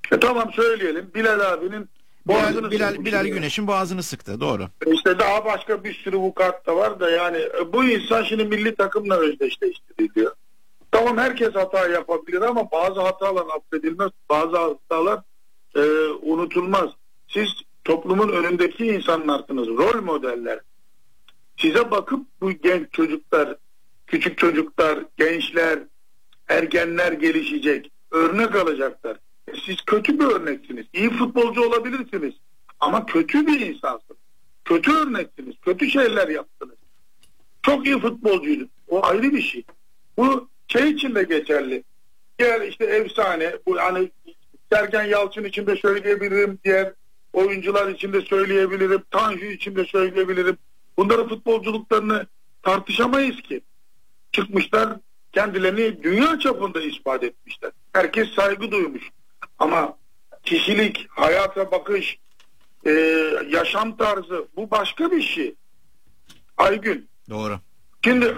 Tamam söyleyelim. Bilal abinin boğazını Bilal Güneş'in boğazını sıktı. Doğru. İşte daha başka bir sürü vukuat da var da yani bu insan şimdi milli takımla özdeşleştiriliyor. Tamam herkes hata yapabilir ama bazı hatalar affedilmez. Bazı hatalar unutulmaz. Siz toplumun önündeki insanlarsınız. Rol modeller. Size bakıp bu genç çocuklar, küçük çocuklar, gençler, ergenler gelişecek. Örnek alacaklar. Siz kötü bir örneksiniz. İyi futbolcu olabilirsiniz. Ama kötü bir insansınız. Kötü örneksiniz. Kötü şeyler yaptınız. Çok iyi futbolcuydunuz. O ayrı bir şey. Bu şey için de geçerli. Diğer işte efsane. Bu hani Sergen Yalçın için de söyleyebilirim. Diğer oyuncular için de söyleyebilirim. Tanju için de söyleyebilirim. Bunların futbolculuklarını tartışamayız ki. Çıkmışlar kendilerini dünya çapında ispat etmişler. Herkes saygı duymuş. Ama kişilik, hayata bakış, yaşam tarzı bu başka bir şey. Aygün. Doğru. Şimdi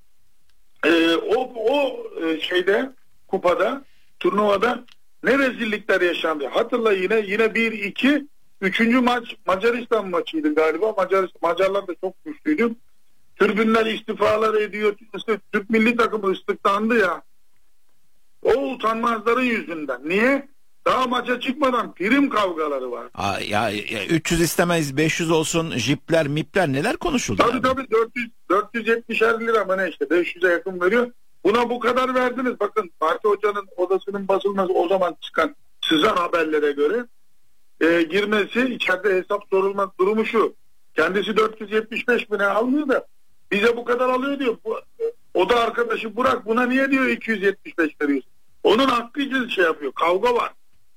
o şeyde kupada, turnuvada ne rezillikler yaşandı. Hatırla yine 1-2 üçüncü maç Macaristan maçıydı galiba. Macarlar da çok güçlüydü. Tribünler istifalar ediyor. İşte Türk milli takımı ıslıklandı ya. O utanmazların yüzünden. Niye? Daha maça çıkmadan prim kavgaları var. Ya 300 istemez 500 olsun jipler mipler neler konuşuldu? Tabii 470'er lira mı ne işte 500'e yakın veriyor. Buna bu kadar verdiniz. Bakın Parti Hoca'nın odasının basılması o zaman çıkan sızan haberlere göre girmesi içeride hesap sorulmaz durumu şu. Kendisi 475 bine almıyor da bize bu kadar alıyor diyor. O da arkadaşı Burak buna niye diyor 275 veriyorsun? Onun hakkı için şey yapıyor. Kavga var.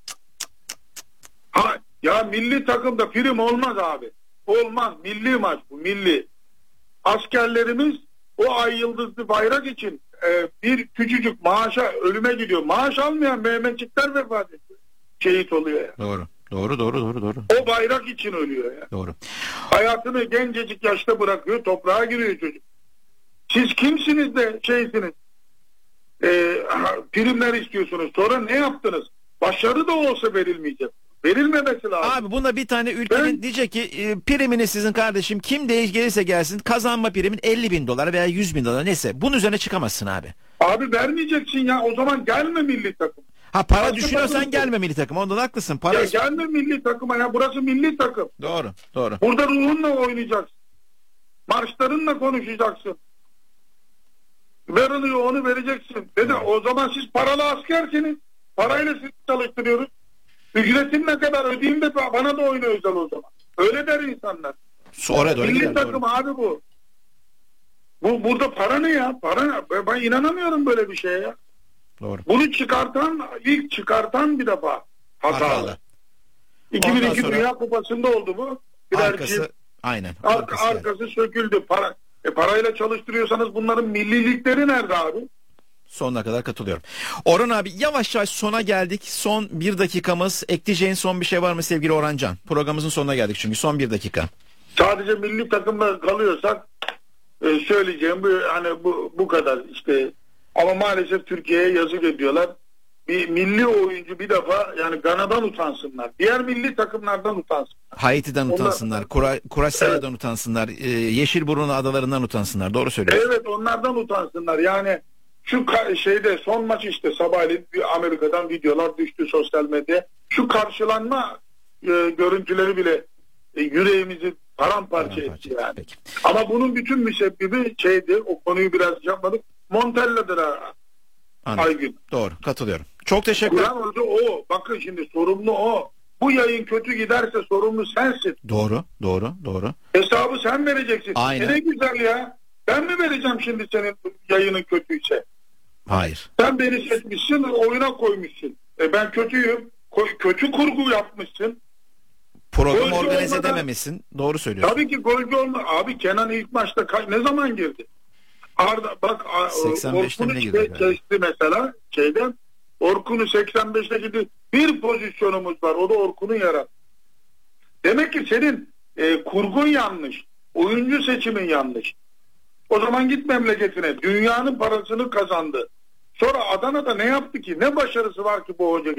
Ya milli takımda prim olmaz abi. Olmaz. Milli maç bu. Milli. Askerlerimiz o ay yıldızlı bayrak için bir küçücük maaşa ölüme gidiyor. Maaş almayan Mehmetçikler vefat ediyor. Şehit oluyor ya. Doğru. O bayrak için ölüyor ya. Doğru. Hayatını gencecik yaşta bırakıyor. Toprağa giriyor çocuk. Siz kimsiniz de şeysiniz? Primler istiyorsunuz. Sonra ne yaptınız? Başarı da olsa verilmeyecek. Verilmemesi lazım. Abi buna bir tane ülkenin diyecek ki primini sizin kardeşim kim gelirse gelsin kazanma primin 50 bin dolar veya 100 bin dolar neyse bunun üzerine çıkamazsın abi. Abi vermeyeceksin ya o zaman gelme milli takım. Para düşünüyorsan gelme milli takım ondan haklısın. Ya gelme milli takıma ya burası milli takım. Doğru. Burada ruhunla oynayacaksın. Marşlarınla konuşacaksın. Veriliyor onu vereceksin. Dedi o zaman siz paralı askersiniz. Parayla sizi çalıştırıyoruz. Ücretin ne kadar ödeyeyim de bana da oyna özel o zaman. Öyle der insanlar. Sonra doğru. Milli takım abi bu. Burada para ne ya? Para ne? Ben inanamıyorum böyle bir şeye ya. Doğru. Bunu ilk çıkartan bir defa hatalı. 2002 sonra, Dünya Kupası'nda oldu bu. Arkası söküldü. Parayla çalıştırıyorsanız bunların millilikleri nerede abi? Sonuna kadar katılıyorum. Orhan abi yavaş yavaş sona geldik. Son bir dakikamız. Ekleyeceğin son bir şey var mı sevgili Orhancan? Programımızın sonuna geldik çünkü son bir dakika. Sadece milli takımda kalıyorsak söyleyeceğim bu kadar işte. Ama maalesef Türkiye'ye yazık ediyorlar. Bir milli oyuncu bir defa yani Gana'dan utansınlar. Diğer milli takımlardan utansınlar. Haiti'den utansınlar. Kuraçay'dan utansınlar. Yeşilburnu adalarından utansınlar. Doğru söylüyorsun. Evet onlardan utansınlar. Yani şu son maç işte sabahleyin Amerika'dan videolar düştü sosyal medyaya. Şu karşılanma görüntüleri bile yüreğimizi paramparça etti yani. Peki. Ama bunun bütün müsebbibi o konuyu biraz yapmadık. Montella'dır ha. Aygün. Doğru katılıyorum. Çok teşekkür ederim. O. Bakın şimdi sorumlu o. Bu yayın kötü giderse sorumlu sensin. Doğru. Hesabı sen vereceksin. Aynen. Ne güzel ya. Ben mi vereceğim şimdi senin yayının kötüyse? Hayır. Sen beni seçmişsin, oyuna koymuşsun. Ben kötüyüm. Kötü kurgu yapmışsın. Programı organize edememişsin. Doğru söylüyorsun. Tabii ki golcü olma. Abi Kenan ilk maçta ne zaman girdi? Bak Orkun'u kesti mesela Orkun'u 85'te gitti. Bir pozisyonumuz var. O da Orkun'u yarattı. Demek ki senin kurgun yanlış. Oyuncu seçimin yanlış. O zaman git memleketine. Dünyanın parasını kazandı. Sonra Adana'da ne yaptı ki? Ne başarısı var ki bu hoca gibi?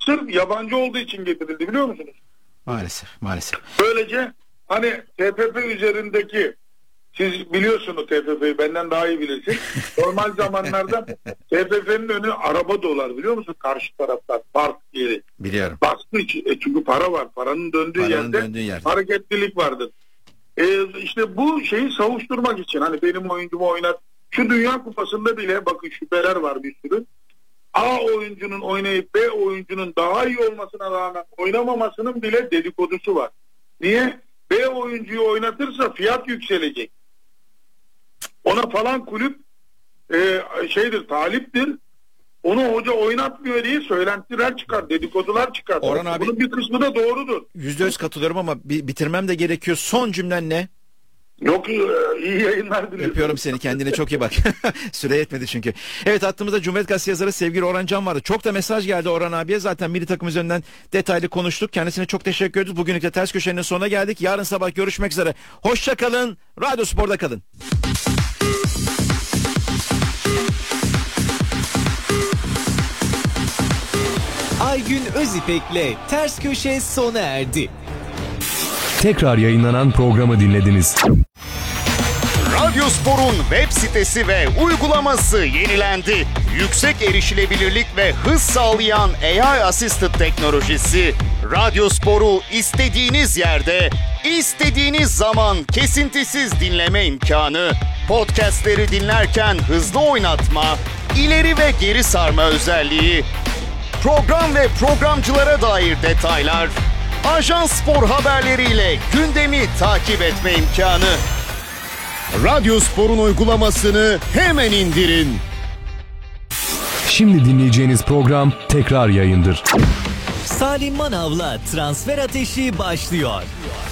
sırf yabancı olduğu için getirildi, biliyor musunuz? Maalesef. Böylece hani TFF üzerindeki, siz biliyorsunuz TFF'yi, benden daha iyi bilirsin. Normal zamanlarda TFF'nin önü araba dolar, biliyor musun? Karşı taraftan park yeri. Biliyorum. Baskı için. Çünkü para var. Paranın döndüğü yerde hareketlilik vardır. İşte bu şeyi savuşturmak için, hani benim oyuncumu oynat. Şu Dünya Kupası'nda bile bakın şüpheler var bir sürü. A oyuncunun oynayıp B oyuncunun daha iyi olmasına rağmen oynamamasının bile dedikodusu var. Niye? B oyuncuyu oynatırsa fiyat yükselecek. Ona falan kulüp taliptir. Onu hoca oynatmıyor diye söylentiler çıkar, dedikodular çıkar. Orhan abi, bunun bir kısmı da doğrudur. %100 katılıyorum ama bitirmem de gerekiyor. Son cümlen ne? Yok, iyi yayınlar diliyorum. Öpüyorum seni, kendine çok iyi bak. Süre yetmedi çünkü. Evet, hattımızda Cumhuriyet Gazetesi yazarı sevgili Orhan Can vardı. Çok da mesaj geldi Orhan abiye. Zaten milli takım üzerinden detaylı konuştuk. Kendisine çok teşekkür ediyoruz. Bugünlük de Ters Köşe'nin sonuna geldik. Yarın sabah görüşmek üzere. Hoşça kalın. Radyo Spor'da kalın. Aygün Özipek'le Ters Köşe sona erdi. Tekrar yayınlanan programı dinlediniz. Radyo Spor'un web sitesi ve uygulaması yenilendi. Yüksek erişilebilirlik ve hız sağlayan AI Assisted teknolojisi Radyo Spor'u istediğiniz yerde, istediğiniz zaman kesintisiz dinleme imkanı, podcastleri dinlerken hızlı oynatma, ileri ve geri sarma özelliği, program ve programcılara dair detaylar, Ajans Spor haberleriyle gündemi takip etme imkanı. Radyo Spor'un uygulamasını hemen indirin. Şimdi dinleyeceğiniz program tekrar yayındır. Salim Manav'la Transfer Ateşi başlıyor.